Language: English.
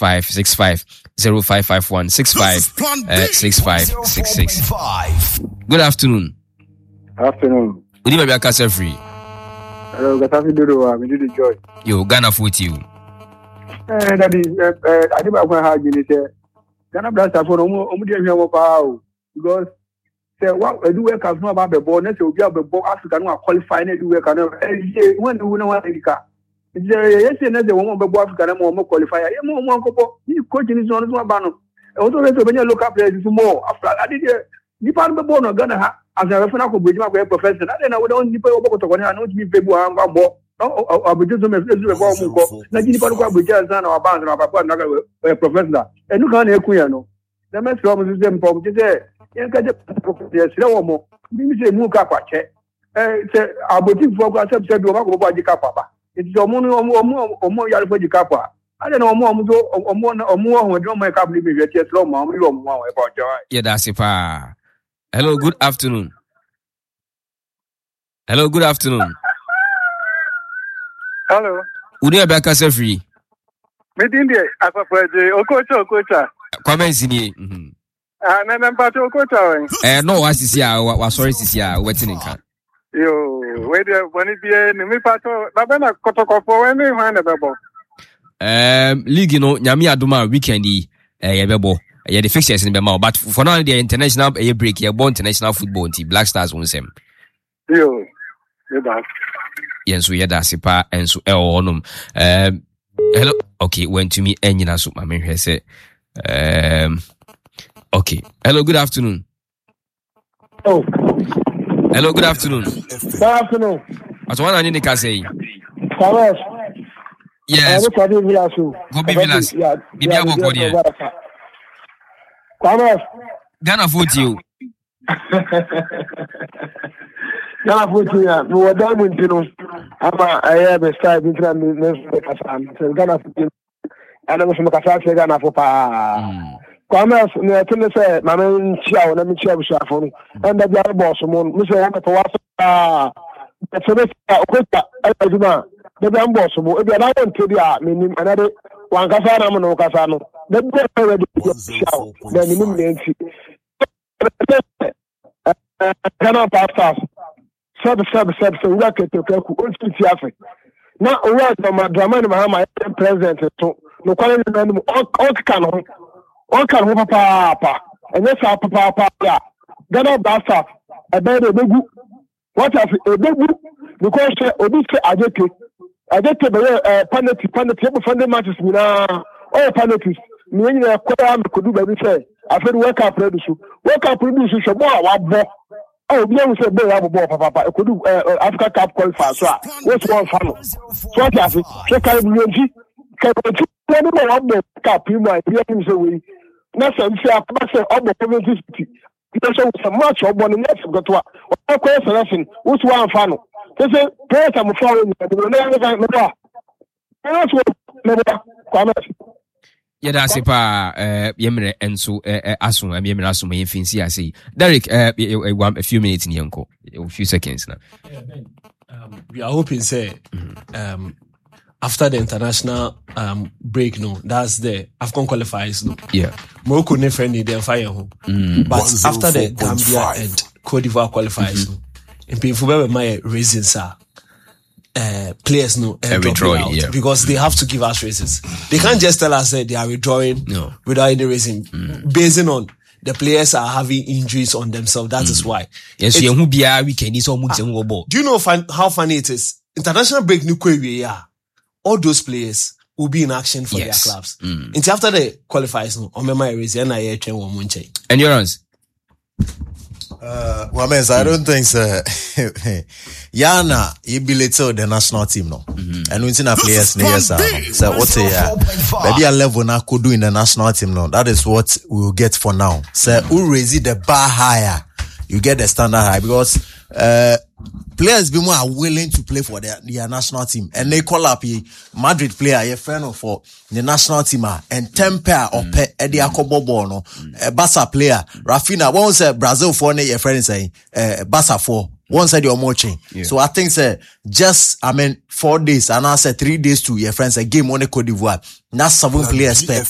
6565 0551 6566. Good afternoon. Afternoon. Good evening, Kasa Free. Hello, Gatafi Dodo, I'm the Joy. Yo, Ghana 40 you. That is, I think I'm going to have you say, Ghana Blast for Omo, because what I do work as no about the ball, let's say we have the ball Africa, no qualifying to work. When we know what they got. Yes, another one of Africa, more qualifier. You coaching is on one banner. Also, when you look up there, it's more. After I did the part of the ball, Ghana as a reference of Bridge professor. I don't know what only people about to I know to be people and more. Or we just make a ball. Like you can't be just an or band or a professor. And you can't hear no. The mess from the same problem. You can just slow more. You say, move up a check. I would think for us, said, you are about the Kappa. It's your money or more yard for the Kappa. I don't know more who don't make up living your chest long, mom, you more about joy. Yeah, that's it. Hello, good afternoon. Hello, good afternoon. Hello. Would you be Kasa Free? Medindi, Okocha. Comments in here. And I'm part of Okocha. No, I see. Was sorry, see, waiting in camp. Yo, wait, when it be a new part of Babana Kotoko for any one of the league, you know, Nyami Aduma weekendy, Yabebo. Yeah, the fixtures in Bema, but for now, the international break, you're born international football team, Black Stars won them. Yo, you're back. Yes, we had a sipa and so hello. Okay, went to me and you know, so my man said, okay. Hello, good afternoon. Oh. Hello, good afternoon. Good afternoon. What's one I need to say? Thomas. Yes. Go be Villas. Yeah. Bibia Bokodia. Thomas. Ghana 40. Ghana 40. No, what diamond, you know. I have a style in Ghana 40. And I was from Makasasa, Ghana for Pa. Commerce, I tell you, say, my man, Chow, let me share with you. And the other boss, Mr. Wampa, that's a bit the damn boss, if you're not to the meaning another one Casano, no Casano. Then already show, then you cannot pass us. Sub, rocket to Kaku, now, what my drama, my president, no quality, all canon. All can have papa, and yes, our papa, Ghana Basta, a bed of big. What has a big because Odisha Ajeke, penalty, funding matches, all penalties, meaning a quarter could do baby say. I said, work up produce, should more. Oh, we don't say, boy, I have a ball, papa, could do Africa Cup qualifier. So, what's one funnel? So, I have check out the Cup, you might be able to Nasa say a obo 70. Because so much of one next got to a question. What's one funnel? They say, players I'm following. Yeah, that's it. Yemre and so Asun, I'm Yemen Asun, my fancy. I say, Derek, a few minutes in Yanko, a few seconds now. We are hoping, say, after the international break, no, that's the AFCON qualifiers, no. Yeah. Morocco never need them fire home. But after the Gambia and Cote d'Ivoire qualifiers, no, in people my reasons are players no withdrawing out because they have to give us reasons. They can't just tell us that they are withdrawing without any reason, basing on the players are having injuries on themselves. That is why. Yes, we can. Do you know how funny it is? International break, all those players will be in action for their clubs. Until after the qualifiers, Endurance. I don't think so. Yana, you be little the national team, no. And we see our players, so what's maybe a level now could do in the national team, no. That is what we will get for now. So who raise the bar higher, you get the standard high because players be more willing to play for their national team, and they call up a Madrid player, a friend for the national team, and temper or Eddie Akobobo, no, a Barca player, Rafinha. One said Brazil for a friend saying, Barca for. One said you're watching. So I think, just 4 days, and I said 3 days to your friends, a game on the Cote d'Ivoire. That's 7 players per